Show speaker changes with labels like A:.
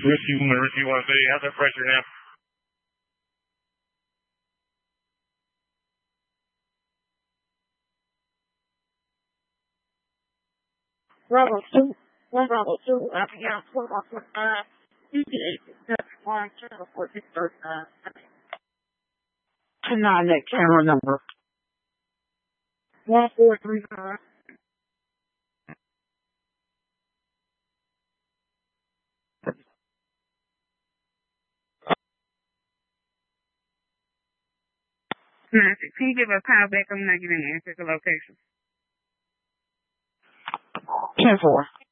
A: Ricky, you want to say, how's that pressure now?
B: Level 2, level 2, RPM 4.5, ETA 1, 2, 29, that camera number. 1435. Nancy, can you give a call back? I'm not getting an answer to the location. 10-4.